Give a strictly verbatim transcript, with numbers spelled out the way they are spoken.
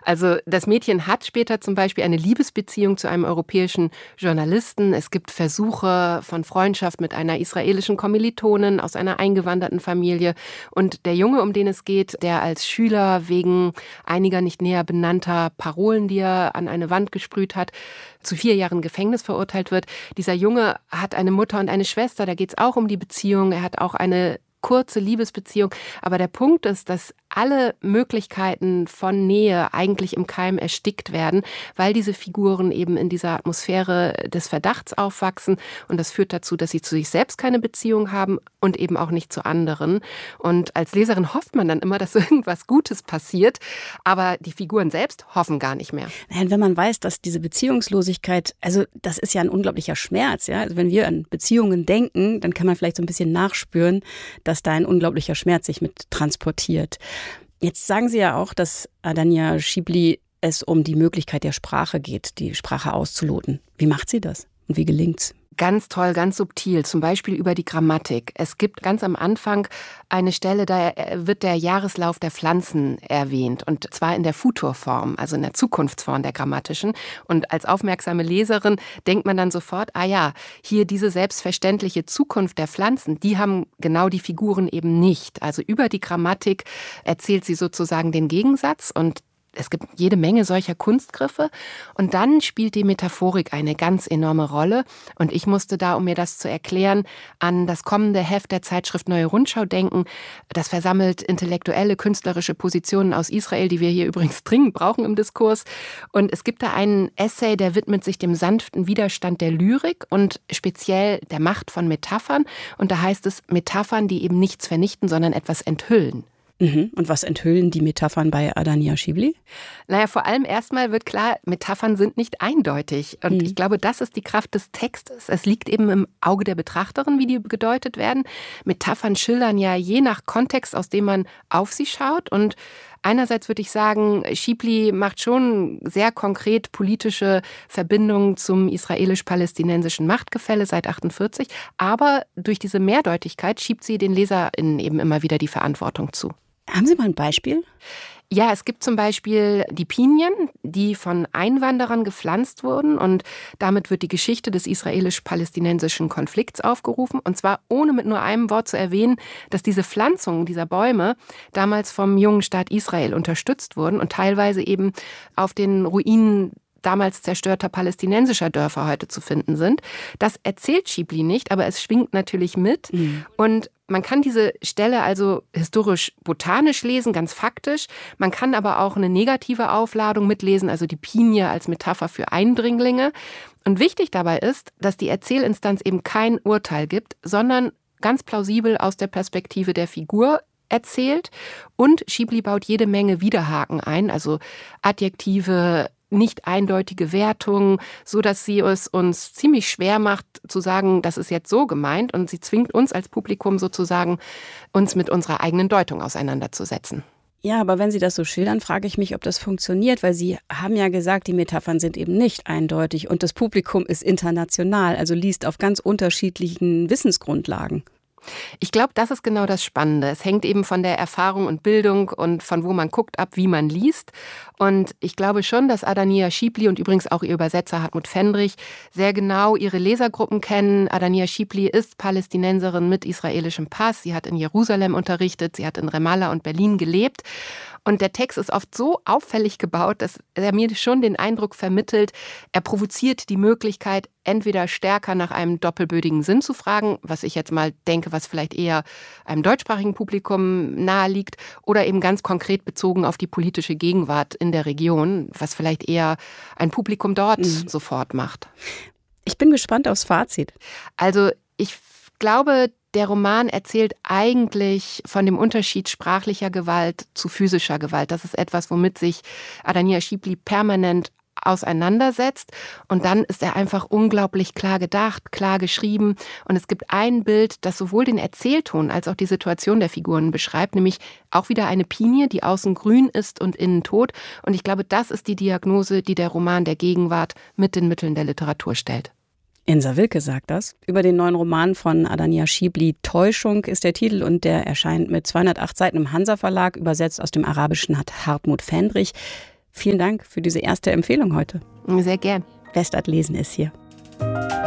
Also das Mädchen hat später zum Beispiel eine Liebesbeziehung zu einem europäischen Journalisten. Es gibt Versuche von Freundschaft mit einer israelischen Kommilitonin aus einer eingewanderten Familie. Und der Junge, um den es geht, der als Schüler wegen einiger nicht näher benannter Parolen, die er an eine Wand gesprüht hat, zu vier Jahren Gefängnis verurteilt wird. Dieser Junge hat eine Mutter und eine Schwester, da geht es auch um die Beziehung. Er hat auch eine kurze Liebesbeziehung. Aber der Punkt ist, dass alle Möglichkeiten von Nähe eigentlich im Keim erstickt werden, weil diese Figuren eben in dieser Atmosphäre des Verdachts aufwachsen. Und das führt dazu, dass sie zu sich selbst keine Beziehung haben und eben auch nicht zu anderen. Und als Leserin hofft man dann immer, dass irgendwas Gutes passiert. Aber die Figuren selbst hoffen gar nicht mehr. Nein, wenn man weiß, dass diese Beziehungslosigkeit, also das ist ja ein unglaublicher Schmerz. Ja? Also wenn wir an Beziehungen denken, dann kann man vielleicht so ein bisschen nachspüren, dass da ein unglaublicher Schmerz sich mit transportiert. Jetzt sagen Sie ja auch, dass Adania Shibli es um die Möglichkeit der Sprache geht, die Sprache auszuloten. Wie macht sie das und wie gelingt's? Ganz toll, ganz subtil, zum Beispiel über die Grammatik. Es gibt ganz am Anfang eine Stelle, da wird der Jahreslauf der Pflanzen erwähnt. Und zwar in der Futurform, also in der Zukunftsform der grammatischen. Und als aufmerksame Leserin denkt man dann sofort, ah ja, hier diese selbstverständliche Zukunft der Pflanzen, die haben genau die Figuren eben nicht. Also über die Grammatik erzählt sie sozusagen den Gegensatz und es gibt jede Menge solcher Kunstgriffe und dann spielt die Metaphorik eine ganz enorme Rolle und ich musste da, um mir das zu erklären, an das kommende Heft der Zeitschrift Neue Rundschau denken. Das versammelt intellektuelle, künstlerische Positionen aus Israel, die wir hier übrigens dringend brauchen im Diskurs. Und es gibt da einen Essay, der widmet sich dem sanften Widerstand der Lyrik und speziell der Macht von Metaphern. Und da heißt es Metaphern, die eben nichts vernichten, sondern etwas enthüllen. Und was enthüllen die Metaphern bei Adania Shibli? Naja, vor allem erstmal wird klar, Metaphern sind nicht eindeutig. Und mhm. ich glaube, das ist die Kraft des Textes. Es liegt eben im Auge der Betrachterin, wie die gedeutet werden. Metaphern schildern ja je nach Kontext, aus dem man auf sie schaut. Und einerseits würde ich sagen, Shibli macht schon sehr konkret politische Verbindungen zum israelisch-palästinensischen Machtgefälle seit achtundvierzig. Aber durch diese Mehrdeutigkeit schiebt sie den LeserInnen eben immer wieder die Verantwortung zu. Haben Sie mal ein Beispiel? Ja, es gibt zum Beispiel die Pinien, die von Einwanderern gepflanzt wurden und damit wird die Geschichte des israelisch-palästinensischen Konflikts aufgerufen und zwar ohne mit nur einem Wort zu erwähnen, dass diese Pflanzungen dieser Bäume damals vom jungen Staat Israel unterstützt wurden und teilweise eben auf den Ruinen damals zerstörter palästinensischer Dörfer heute zu finden sind. Das erzählt Shibli nicht, aber es schwingt natürlich mit. Mhm. Und man kann diese Stelle also historisch-botanisch lesen, ganz faktisch. Man kann aber auch eine negative Aufladung mitlesen, also die Pinie als Metapher für Eindringlinge. Und wichtig dabei ist, dass die Erzählinstanz eben kein Urteil gibt, sondern ganz plausibel aus der Perspektive der Figur erzählt. Und Shibli baut jede Menge Widerhaken ein, also Adjektive, nicht eindeutige Wertungen, so dass sie es uns ziemlich schwer macht, zu sagen, das ist jetzt so gemeint. Und sie zwingt uns als Publikum sozusagen, uns mit unserer eigenen Deutung auseinanderzusetzen. Ja, aber wenn Sie das so schildern, frage ich mich, ob das funktioniert, weil Sie haben ja gesagt, die Metaphern sind eben nicht eindeutig und das Publikum ist international, also liest auf ganz unterschiedlichen Wissensgrundlagen. Ich glaube, das ist genau das Spannende. Es hängt eben von der Erfahrung und Bildung und von wo man guckt ab, wie man liest. Und ich glaube schon, dass Adania Shibli und übrigens auch ihr Übersetzer Hartmut Fendrich sehr genau ihre Lesergruppen kennen. Adania Shibli ist Palästinenserin mit israelischem Pass. Sie hat in Jerusalem unterrichtet, sie hat in Ramallah und Berlin gelebt. Und der Text ist oft so auffällig gebaut, dass er mir schon den Eindruck vermittelt, er provoziert die Möglichkeit, entweder stärker nach einem doppelbödigen Sinn zu fragen, was ich jetzt mal denke, was vielleicht eher einem deutschsprachigen Publikum nahe liegt, oder eben ganz konkret bezogen auf die politische Gegenwart in der Region, was vielleicht eher ein Publikum dort mhm. sofort macht. Ich bin gespannt aufs Fazit. Also ich glaube, der Roman erzählt eigentlich von dem Unterschied sprachlicher Gewalt zu physischer Gewalt. Das ist etwas, womit sich Adania Shibli permanent auseinandersetzt. Und dann ist er einfach unglaublich klar gedacht, klar geschrieben. Und es gibt ein Bild, das sowohl den Erzählton als auch die Situation der Figuren beschreibt, nämlich auch wieder eine Pinie, die außen grün ist und innen tot. Und ich glaube, das ist die Diagnose, die der Roman der Gegenwart mit den Mitteln der Literatur stellt. Insa Wilke sagt das. Über den neuen Roman von Adania Shibli, Täuschung ist der Titel und der erscheint mit zweihundertacht Seiten im Hansa Verlag, übersetzt aus dem Arabischen hat Hartmut Fendrich. Vielen Dank für diese erste Empfehlung heute. Sehr gern. Westart lesen ist hier.